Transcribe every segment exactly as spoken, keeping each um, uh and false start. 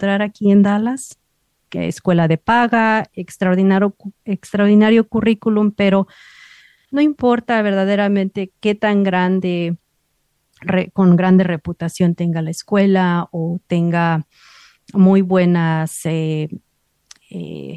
encontrar aquí en Dallas, que escuela de paga, extraordinario, extraordinario currículum, pero no importa verdaderamente qué tan grande, re, con grande reputación tenga la escuela o tenga muy buenas, eh, eh,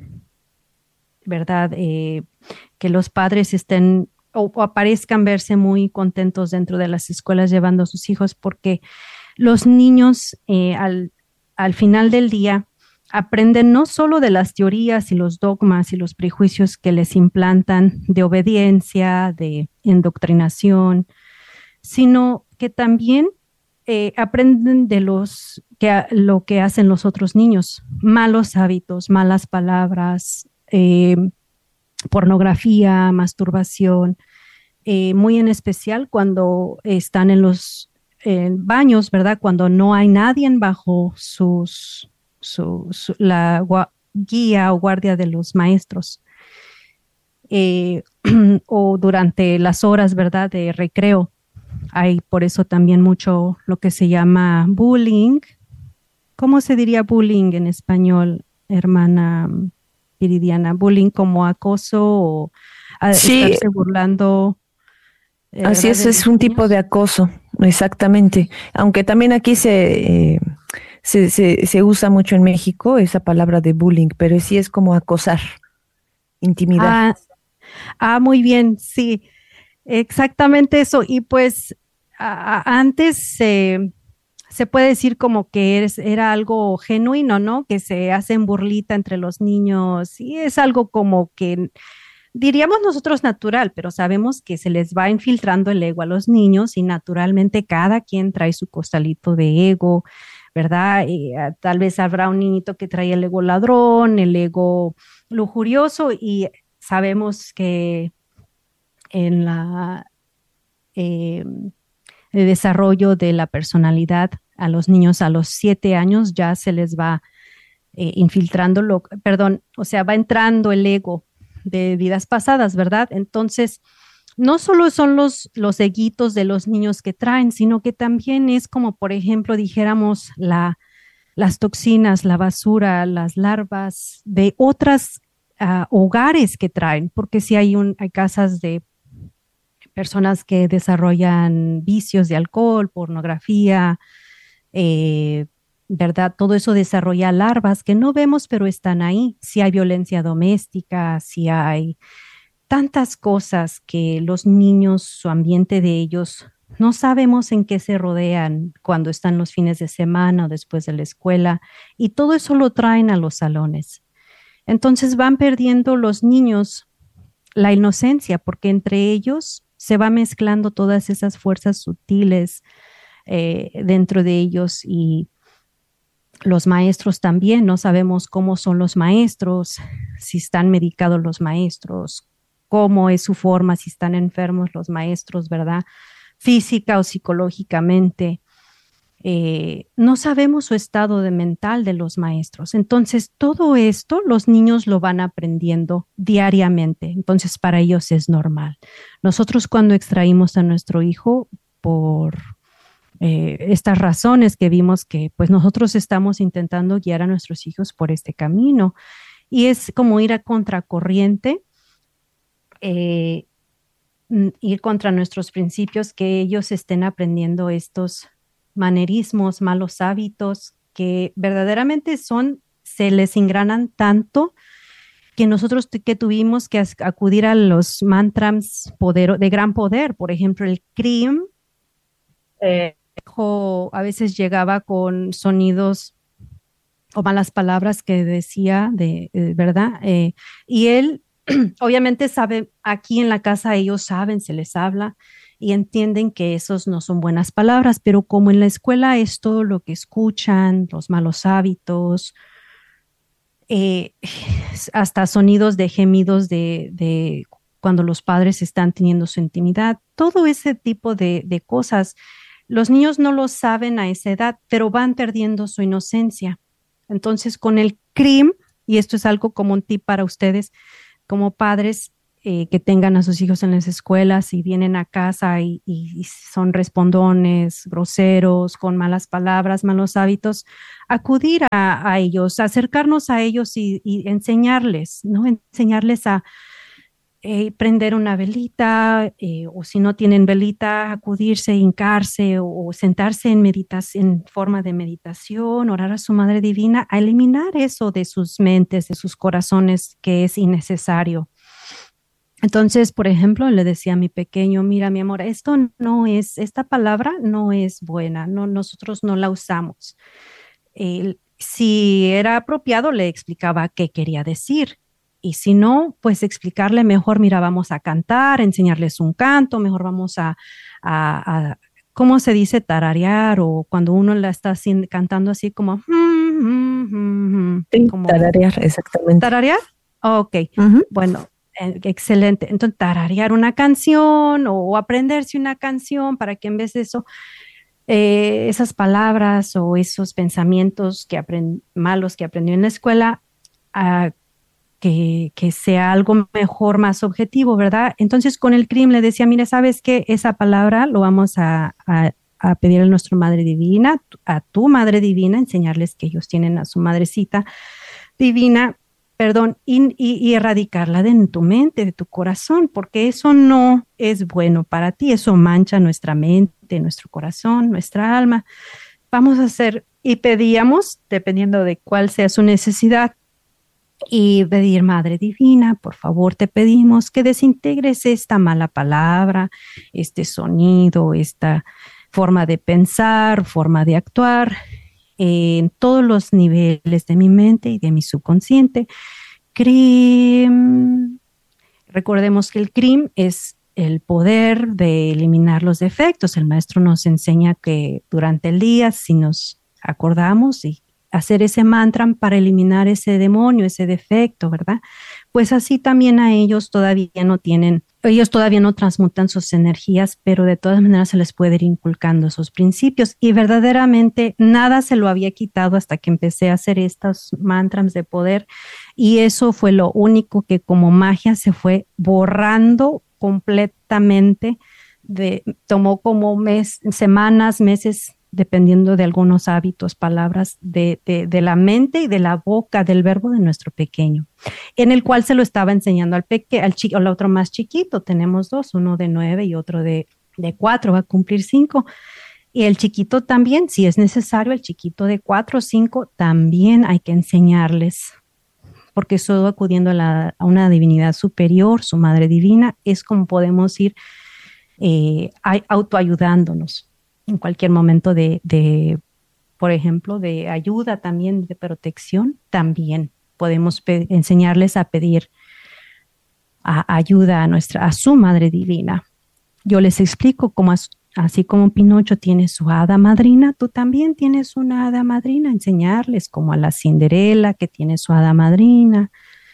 ¿verdad? Eh, que los padres estén o, o aparezcan verse muy contentos dentro de las escuelas llevando a sus hijos, porque los niños eh, al, al final del día aprenden no solo de las teorías y los dogmas y los prejuicios que les implantan de obediencia, de indoctrinación, sino que también eh, aprenden de los que lo que hacen los otros niños, malos hábitos, malas palabras, eh, pornografía, masturbación, eh, muy en especial cuando están en los eh, baños, ¿verdad? Cuando no hay nadie bajo sus, su, su, la gua guía o guardia de los maestros. Eh, o durante las horas, ¿verdad? De recreo. Hay por eso también mucho lo que se llama bullying. ¿Cómo se diría bullying en español, hermana Viridiana? Bullying como acoso o a Sí, estarse burlando, eh, así ¿verdad? es, De es los un tipo de niños. acoso, exactamente. Aunque también aquí se, eh, se, se, se usa mucho en México esa palabra de bullying, pero sí es como acosar, intimidar. Ah, ah, muy bien, sí, exactamente eso. Y pues a- a- antes eh, se puede decir como que eres- era algo genuino, ¿no? Que se hacen burlita entre los niños y es algo como que diríamos nosotros natural, pero sabemos que se les va infiltrando el ego a los niños y naturalmente cada quien trae su costalito de ego, ¿verdad? Y, uh, tal vez habrá un niñito que trae el ego ladrón, el ego lujurioso y sabemos que en la, eh, el desarrollo de la personalidad a los niños a los siete años ya se les va eh, infiltrando, lo, perdón, o sea, va entrando el ego de vidas pasadas, ¿verdad? Entonces, no solo son los, los eguitos de los niños que traen, sino que también es como, por ejemplo, dijéramos, la, las toxinas, la basura, las larvas de otras uh, hogares que traen, porque si hay, un, hay casas de personas que desarrollan vicios de alcohol, pornografía, eh, ¿verdad? Todo eso desarrolla larvas que no vemos, pero están ahí. Si hay violencia doméstica, si hay tantas cosas que los niños, su ambiente de ellos, no sabemos en qué se rodean cuando están los fines de semana o después de la escuela, y todo eso lo traen a los salones. Entonces van perdiendo los niños la inocencia, porque entre ellos se va mezclando todas esas fuerzas sutiles eh, dentro de ellos y los maestros también, no sabemos cómo son los maestros, si están medicados los maestros, cómo es su forma, si están enfermos los maestros, ¿verdad? Física o psicológicamente. Eh, no sabemos su estado de mental de los maestros. Entonces, todo esto los niños lo van aprendiendo diariamente. Entonces, para ellos es normal. Nosotros cuando extraímos a nuestro hijo por eh, estas razones que vimos que pues nosotros estamos intentando guiar a nuestros hijos por este camino y es como ir a contracorriente, eh, ir contra nuestros principios, que ellos estén aprendiendo estos manerismos, malos hábitos que verdaderamente son, se les engranan tanto que nosotros que tuvimos que acudir a los mantras poder, de gran poder, por ejemplo, el CRIM, eh, a veces llegaba con sonidos o malas palabras que decía, de, de verdad, eh, y él obviamente sabe, aquí en la casa ellos saben, se les habla y entienden que esos no son buenas palabras, pero como en la escuela es todo lo que escuchan, los malos hábitos, eh, hasta sonidos de gemidos de, de, cuando los padres están teniendo su intimidad, todo ese tipo de, de cosas. Los niños no lo saben a esa edad, pero van perdiendo su inocencia. Entonces, con el C R I M, y esto es algo como un tip para ustedes como padres, eh, que tengan a sus hijos en las escuelas y vienen a casa y, y- y son respondones, groseros, con malas palabras, malos hábitos, acudir a, a ellos, acercarnos a ellos y, y enseñarles, ¿no? Enseñarles a eh, prender una velita, eh, o si no tienen velita, acudirse, hincarse o, o sentarse en meditación, en forma de meditación, orar a su Madre Divina, a eliminar eso de sus mentes, de sus corazones que es innecesario. Entonces, por ejemplo, le decía a mi pequeño, mira, mi amor, esto no es, esta palabra no es buena, no, nosotros no la usamos. El- si era apropiado, le explicaba qué quería decir. Y si no, pues explicarle mejor, mira, vamos a cantar, enseñarles un canto, mejor vamos a, a, a- ¿cómo se dice? Tararear, o cuando uno la está así- cantando así como, "Mm, mm, mm, mm", Sí, como tararear, exactamente. tararear. Ok, Ujú. bueno, eh, excelente. Entonces, tararear una canción o aprenderse una canción para que en vez de eso eh, esas palabras o esos pensamientos que aprend- malos que aprendió en la escuela, ah, que, que sea algo mejor, más objetivo, ¿verdad? Entonces con el C R I M le decía, mira, ¿sabes qué? Esa palabra lo vamos a, a, a pedir a nuestra Madre Divina, a tu Madre Divina, enseñarles que ellos tienen a su madrecita divina, perdón, y, y, y erradicarla de tu mente, de tu corazón, porque eso no es bueno para ti, eso mancha nuestra mente, nuestro corazón, nuestra alma. Vamos a hacer, y pedíamos, dependiendo de cuál sea su necesidad, y pedir, Madre Divina, por favor, te pedimos que desintegres esta mala palabra, este sonido, esta forma de pensar, forma de actuar en todos los niveles de mi mente y de mi subconsciente. C R I M. Recordemos que el C R I M es el poder de eliminar los defectos. El maestro nos enseña que durante el día, si nos acordamos y hacer ese mantra para eliminar ese demonio, ese defecto, ¿verdad? Pues así también a ellos todavía no tienen, ellos todavía no transmutan sus energías, pero de todas maneras se les puede ir inculcando esos principios. Y verdaderamente nada se lo había quitado hasta que empecé a hacer estos mantras de poder. Y eso fue lo único que como magia se fue borrando completamente. De, tomó como mes, semanas, meses, dependiendo de algunos hábitos, palabras de, de, de la mente y de la boca, del verbo de nuestro pequeño, en el cual se lo estaba enseñando al pequeño, al, chi al otro más chiquito. Tenemos dos, uno de nueve y otro de, de cuatro, va a cumplir cinco. Y el chiquito también, si es necesario, el chiquito de cuatro o cinco, también hay que enseñarles, porque solo acudiendo a, la, a una divinidad superior, su Madre Divina, es como podemos ir eh, autoayudándonos en cualquier momento de, de, por ejemplo, de ayuda también, de protección, también podemos enseñarles a pedir a, ayuda a, nuestra, a su Madre Divina. Yo les explico cómo, así como Pinocho tiene su hada madrina, tú también tienes una hada madrina, enseñarles como a la Cinderela que tiene su hada madrina,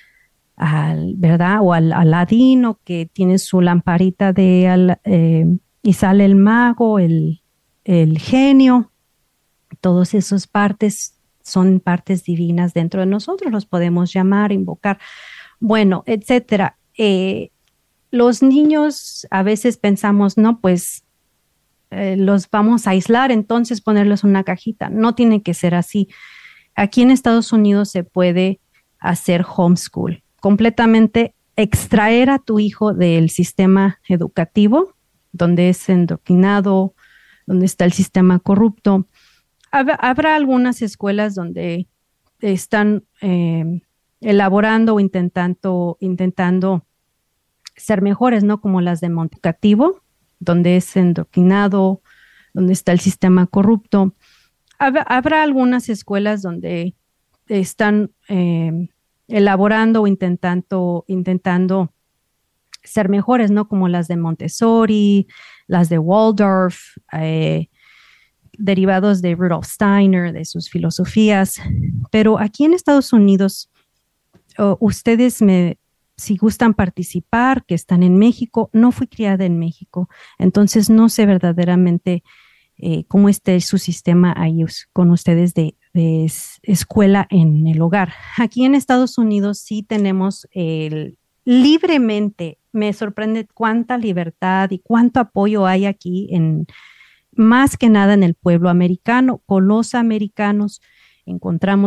al, ¿verdad? O al Aladino que tiene su lamparita de al, eh, y sale el mago, el, el genio. Todas esas partes son partes divinas dentro de nosotros, los podemos llamar, invocar, bueno, etcétera. Eh, los niños a veces pensamos, no, pues eh, los vamos a aislar, entonces ponerlos en una cajita. No tiene que ser así. Aquí en Estados Unidos se puede hacer homeschool, completamente extraer a tu hijo del sistema educativo, donde es endoctrinado, donde está el sistema corrupto. Habrá algunas escuelas donde están eh, elaborando o intentando, intentando ser mejores, ¿no? Como las de Montecativo, donde es endoctrinado, donde está el sistema corrupto. Habrá algunas escuelas donde están eh, elaborando o intentando, intentando ser mejores, ¿no? Como las de Montessori, las de Waldorf, eh, derivados de Rudolf Steiner, de sus filosofías. Pero aquí en Estados Unidos, uh, ustedes me, si gustan participar, que están en México, no fui criada en México, entonces no sé verdaderamente eh, cómo esté su sistema ahí con ustedes de, de escuela en el hogar. Aquí en Estados Unidos sí tenemos el, libremente. Me sorprende cuánta libertad y cuánto apoyo hay aquí, en más que nada en el pueblo americano, con los americanos. Encontramos